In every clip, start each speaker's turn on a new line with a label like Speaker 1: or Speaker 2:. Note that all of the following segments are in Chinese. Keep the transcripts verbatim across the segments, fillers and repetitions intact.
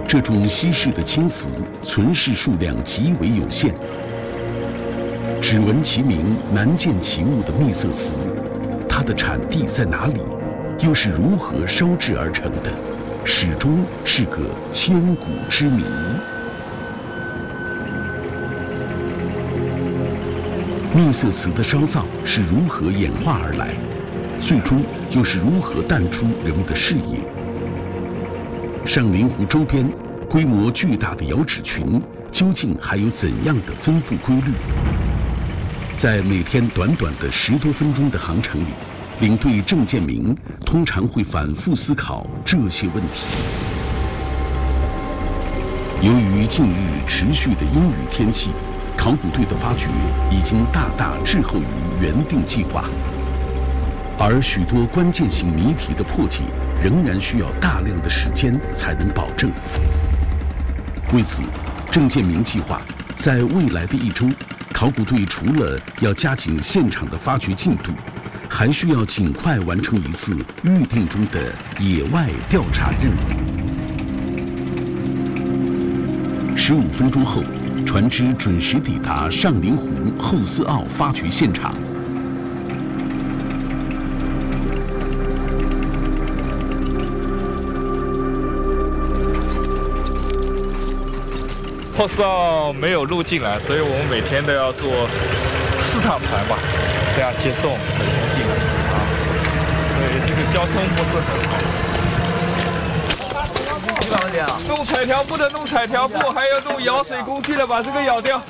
Speaker 1: 这种稀世的青瓷存世数量极为有限。只闻其名难见其物的秘色瓷，它的产地在哪里，又是如何烧制而成的，始终是个千古之谜。秘色瓷的烧造是如何演化而来，最终又是如何淡出人们的视野？上林湖周边规模巨大的窑址群究竟还有怎样的分布规律？在每天短短的十多分钟的航程里，领队郑建明通常会反复思考这些问题。由于近日持续的阴雨天气，考古队的发掘已经大大滞后于原定计划，而许多关键性谜题的破解仍然需要大量的时间才能保证。为此，郑建明计划在未来的一周，考古队除了要加紧现场的发掘进度，还需要尽快完成一次预定中的野外调查任务。十五分钟后，船只准时抵达上林湖后思坳发掘现场。
Speaker 2: 后思坳没有路进来，所以我们每天都要坐四趟船吧，这样接送本人进来啊。所以这个交通不是很好。弄彩条布的弄彩条布，还要弄舀水工具的把这个舀掉。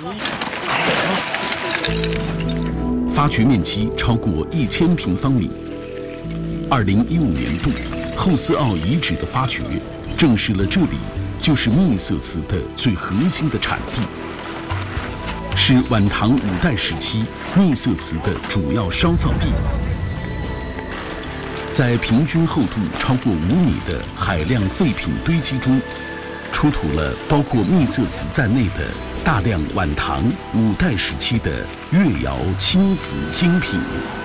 Speaker 1: 发掘面积超过一千平方米。二零一五年度后思坳遗址的发掘，证实了这里就是秘色瓷的最核心的产地，是晚唐五代时期秘色瓷的主要烧造地。在平均厚度超过五米的海量废品堆积中，出土了包括秘色瓷在内的大量晚唐、五代时期的越窑青瓷精品。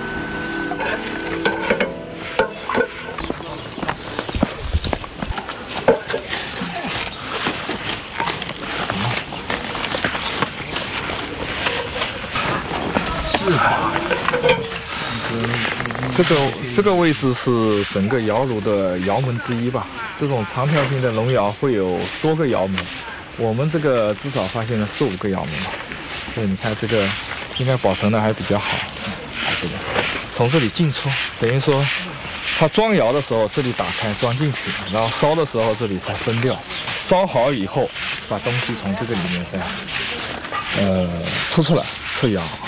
Speaker 2: 这个这个位置是整个窑炉的窑门之一吧。这种长条形的龙窑会有多个窑门，我们这个至少发现了四五个窑门吧。所以你看这个应该保存的还比较好。这个从这里进出，等于说它装窑的时候这里打开装进去，然后烧的时候这里才分掉。烧好以后，把东西从这个里面再呃吐出来，出窑啊。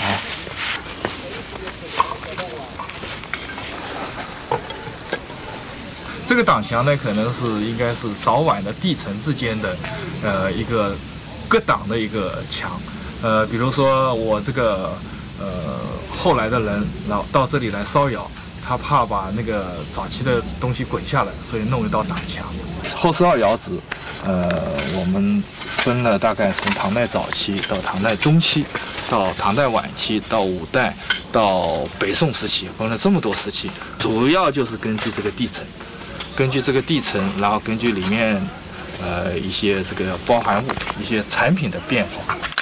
Speaker 2: 这个挡墙呢，可能是应该是早晚的地层之间的，呃，一个隔挡的一个墙。呃，比如说我这个呃后来的人，然后到这里来烧窑，他怕把那个早期的东西滚下来，所以弄一道挡墙。后思坳窑址，呃，我们分了大概从唐代早期到唐代中期，到唐代晚期，到五代，到北宋时期，分了这么多时期，主要就是根据这个地层。根据这个地层，然后根据里面，呃一些这个包含物、一些产品的变化，